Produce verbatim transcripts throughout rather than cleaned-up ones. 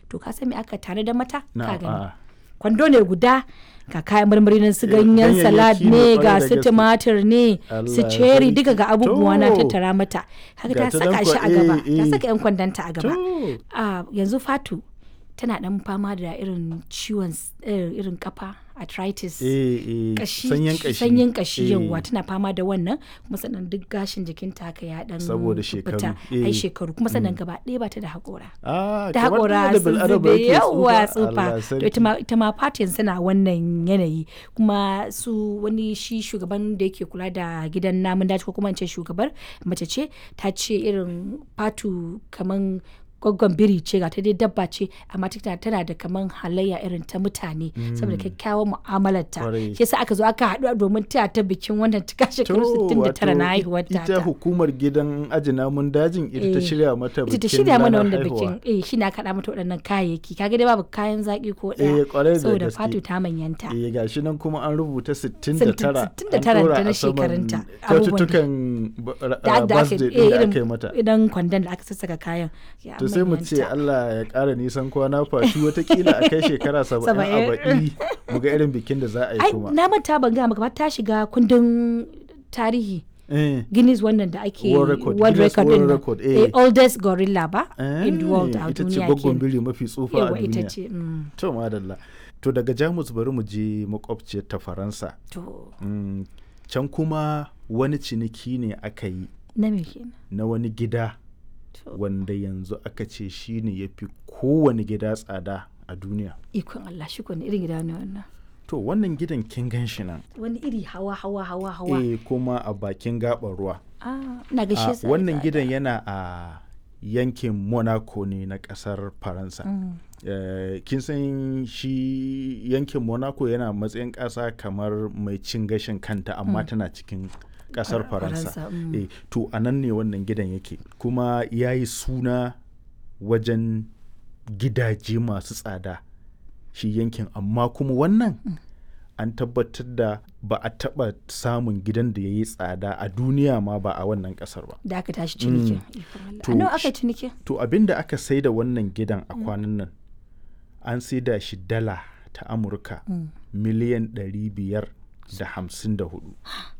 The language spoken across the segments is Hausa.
to ka san me aka tare da mata Na- ka gani a- kwando ne guda ga kayan marmari nan su Eh, ganyen ganyayyaki salad ne ne kwarai ga da su gaske. tumatir ne su Allah cherry sarki. duka ga abubuwa na To. tattara mata haka Ga ta ta saka nan shi kwa- a gaba eh, ta eh. saka yan kwandanta a gaba To. a yanzu Fatu tana dan fama da irin ciwon s- eh, irin kafa arthritis eh, eh, kashi sanyin kashi sanyin kashi Eh, yawa tana fama da wannan kuma sannan duk gashin jikinta haka ya dan Saboda fita. shekaru, ai eh. shekaru kuma sannan gaba ɗaya ba ta da haƙora ah, da kamar haƙora da sun bil'adama zube yake yawa tsufa. Allah tsufa to sarki. ita ma ita ma Fatu yanzu tana wannan yanayi kuma su wani shi shugaban da yake kula da gidan namun daji ko kuma in ce shugabar mace ce ta ce irin Fatu kaman gwaggon biri ce ga ta dai dabba ce amma tana tana da kaman halayya irin ta mutane saboda kyakkyawan mu'amalarta Kwarai. shi yasa aka zo aka haɗu domin taya ta bikin wannan cika shekaru To, sittin da tara na wato haihuwar ta ita hukumar gidan aji namun dajin ita ta Eh, shirya mata bikin ita ta shirya mana ranar wanda haihuwa. bikin eh shi na kaɗa mata waɗannan kayayyaki kaga dai babu kayan zaƙi ko Eh, ɗaya kwarai da saboda gaske. Fatu ta manyanta Eh, gashi nan kuma an rubuta sittin da tara sittin da tara an ɗora ta na a saman shekarunta. kyaututtukan ba- da ah, da aka birthday eh, ɗin da irin aka yi mata. idan kwandon da aka sassaka kayan ya To sai mu ce manyanta. Allah ya ƙara nisan kwana Fatu watakila a kai shekara saba'in a Saba'in. baɗi mu ga irin bikin da za a yi ai kuma. na manta ban gaya maka ba ta shiga kundin tarihi Eh, Guinness wannan da ake World record, world Guinness record World din nan. record, eh. Eh, oldest gorilla ba eh, in the world a ita ce duniya gwaggon kenan. biri mafi tsufa a Yawa ita duniya. ce mm, To madalla. To daga Jamus bari mu je makwabciyar ta Faransa. to Mm, can kuma wani ciniki ne aka yi na me kenan na wani gida to wanda yanzu aka ce shi ne ya fi kowane gida tsada a duniya. ikon Allah shi ne irin gida ne wannan To wannan gidan kin gan shi nan. wani iri hawa hawa hawa hawa Eh, kuma a bakin gaɓar ruwa. ah ina A, gaishe sa wannan gidan yana a yankin Monaco ne na ƙasar Faransa. Eh, kin san shi yankin Monaco yana matsayin ƙasa kamar mai cin gashin kanta amma tana cikin ƙasar Far- Faransa. Faransa, mm. Eh, to a nan ne wannan gidan yake kuma ya yi suna wajen gidaje masu tsada shi yankin amma kuma wannan an tabbatar da ba a taɓa samun gidan da ya yi tsada a duniya ma ba a wannan ƙasar ba. da aka tashi cinikin ikon Allah. To, a nawa aka shi- yi cinikin To abin da aka sai da wannan gidan a kwanan nan an sai da shi dala ta Amurka miliyan ɗari biyar da hamsin da hudu.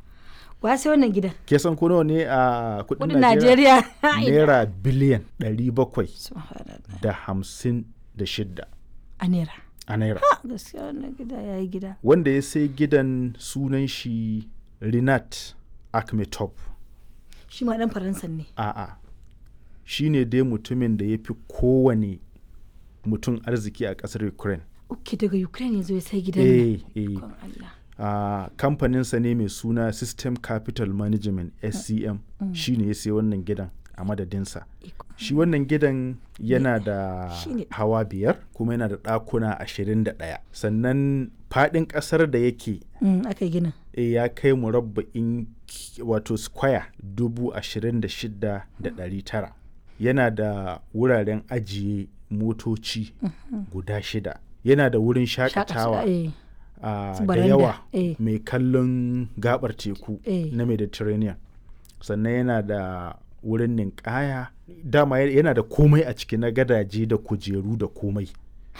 wa sai wannan gidan Ke san ko nawa ne a kudin kudin Najeriya? Najeriya Naira biliyan ɗari bakwai Subhanallah. da hamsin da shidda a naira a naira. Ah, gaskiya wannan gida ya yi gida Wanda ya sai gidan sunan shi Rinat Akhmetov. shi ma dan faransan ne A'a, shi ne dai mutumin da ya fi kowane mutum arziki a ƙasar Ukraine. uke daga Ukraine yanzu ya sai gidan nan Eh, eh. ikon Allah a kamfaninsa ne mai suna System Capital Management S C M shi ne ya sai wannan gidan a madadinsa. Iko- Shi wannan gidan yana da Shi ne. hawa biyar kuma yana da ɗakuna ashirin da ɗaya. Sannan faɗin ƙasar da yake Mm, aka yi ginin e, ya kai murabba'in ki- wato square dubu ashirin da shida da ɗari tara. Yana da wuraren ajiye motoci guda shida. Yana da wurin shakatawa. eh, a Su da baranda, yawa eh. mai kallon gabar teku Eh. na Mediterranean sannan yana da wurin ninkaya dama ya- yana da komai a ciki na gadaje da kujeru da komai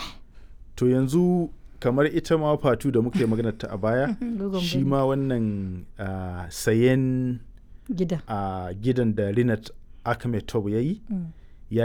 to yanzu kamar ita ma Fatu da muke magana ta a baya Dogon shi biri. ma wannan ah, sayen gidan a gidan da Rinat Akhmetov ya yi